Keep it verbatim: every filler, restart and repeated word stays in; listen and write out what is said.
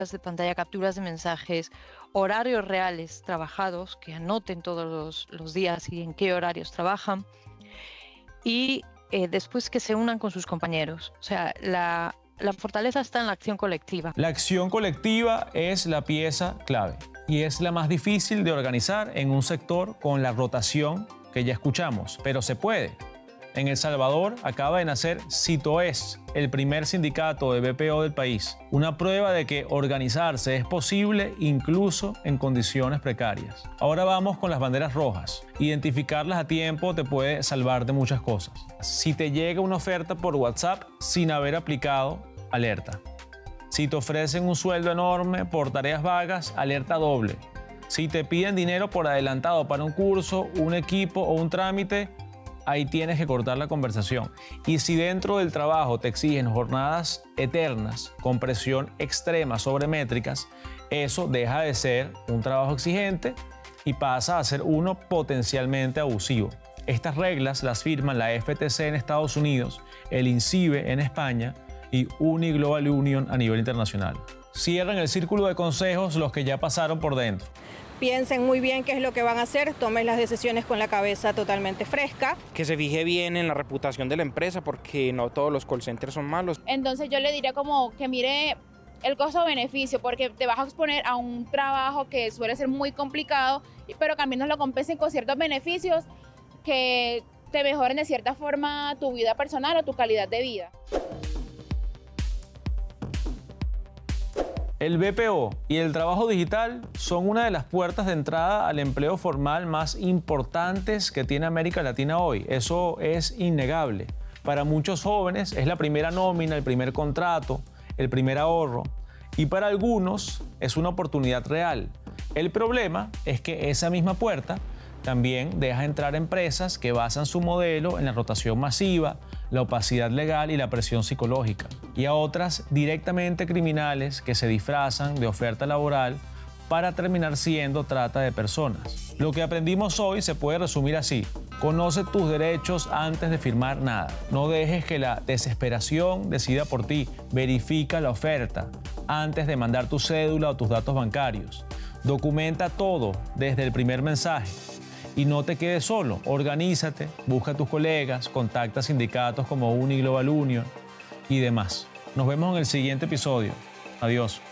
de pantalla, capturas de mensajes, horarios reales trabajados, que anoten todos los, los días y en qué horarios trabajan, y eh, después que se unan con sus compañeros. O sea, la, la fortaleza está en la acción colectiva. La acción colectiva es la pieza clave y es la más difícil de organizar en un sector con la rotación que ya escuchamos, pero se puede. En El Salvador acaba de nacer Citoes, el primer sindicato de B P O del país. Una prueba de que organizarse es posible incluso en condiciones precarias. Ahora vamos con las banderas rojas. Identificarlas a tiempo te puede salvar de muchas cosas. Si te llega una oferta por WhatsApp sin haber aplicado, alerta. Si te ofrecen un sueldo enorme por tareas vagas, alerta doble. Si te piden dinero por adelantado para un curso, un equipo o un trámite, ahí tienes que cortar la conversación. Y si dentro del trabajo te exigen jornadas eternas con presión extrema sobre métricas, eso deja de ser un trabajo exigente y pasa a ser uno potencialmente abusivo. Estas reglas las firman la F T C en Estados Unidos, el INCIBE en España y Uni Global Union a nivel internacional. Cierran el círculo de consejos los que ya pasaron por dentro. Piensen muy bien qué es lo que van a hacer, tomen las decisiones con la cabeza totalmente fresca. Que se fije bien en la reputación de la empresa porque no todos los call centers son malos. Entonces yo le diría como que mire el costo-beneficio, porque te vas a exponer a un trabajo que suele ser muy complicado, pero también nos lo compensen con ciertos beneficios que te mejoren de cierta forma tu vida personal o tu calidad de vida. El B P O y el trabajo digital son una de las puertas de entrada al empleo formal más importantes que tiene América Latina hoy. Eso es innegable. Para muchos jóvenes es la primera nómina, el primer contrato, el primer ahorro. Y para algunos es una oportunidad real. El problema es que esa misma puerta también deja entrar empresas que basan su modelo en la rotación masiva, la opacidad legal y la presión psicológica, y a otras directamente criminales que se disfrazan de oferta laboral para terminar siendo trata de personas. Lo que aprendimos hoy se puede resumir así: conoce tus derechos antes de firmar nada. No dejes que la desesperación decida por ti. Verifica la oferta antes de mandar tu cédula o tus datos bancarios. Documenta todo desde el primer mensaje. Y no te quedes solo, organízate, busca a tus colegas, contacta sindicatos como Uni Global Union y demás. Nos vemos en el siguiente episodio. Adiós.